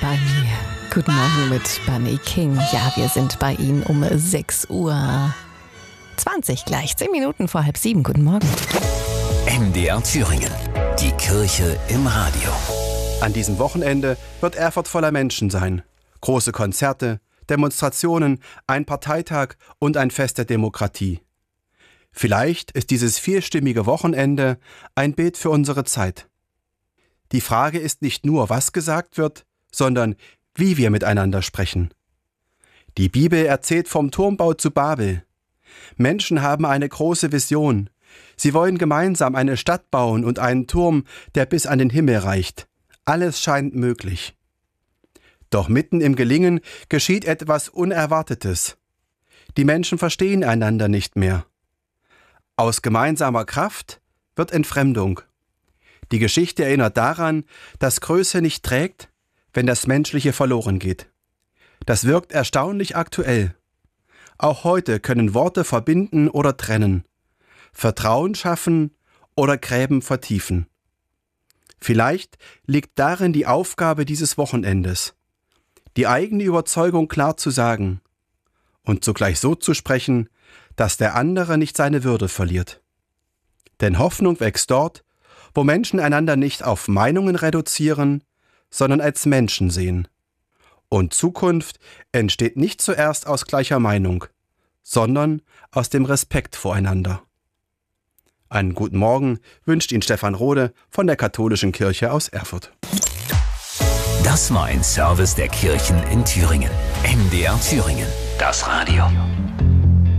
bei mir. Guten Morgen mit Bunny King. Ja, wir sind bei Ihnen um 6:20 Uhr gleich. 10 Minuten vor 6:30. Guten Morgen. MDR Thüringen. Die Kirche im Radio. An diesem Wochenende wird Erfurt voller Menschen sein. Große Konzerte, Demonstrationen, ein Parteitag und ein Fest der Demokratie. Vielleicht ist dieses vielstimmige Wochenende ein Bild für unsere Zeit. Die Frage ist nicht nur, was gesagt wird, sondern wie wir miteinander sprechen. Die Bibel erzählt vom Turmbau zu Babel. Menschen haben eine große Vision. Sie wollen gemeinsam eine Stadt bauen und einen Turm, der bis an den Himmel reicht. Alles scheint möglich. Doch mitten im Gelingen geschieht etwas Unerwartetes. Die Menschen verstehen einander nicht mehr. Aus gemeinsamer Kraft wird Entfremdung. Die Geschichte erinnert daran, dass Größe nicht trägt, wenn das Menschliche verloren geht. Das wirkt erstaunlich aktuell. Auch heute können Worte verbinden oder trennen, Vertrauen schaffen oder Gräben vertiefen. Vielleicht liegt darin die Aufgabe dieses Wochenendes, die eigene Überzeugung klar zu sagen und zugleich so zu sprechen, dass der andere nicht seine Würde verliert. Denn Hoffnung wächst dort, wo Menschen einander nicht auf Meinungen reduzieren, sondern als Menschen sehen. Und Zukunft entsteht nicht zuerst aus gleicher Meinung, sondern aus dem Respekt voreinander. Einen guten Morgen wünscht Ihnen Stefan Rode von der Katholischen Kirche aus Erfurt. Das war ein Service der Kirchen in Thüringen. MDR Thüringen. Das Radio.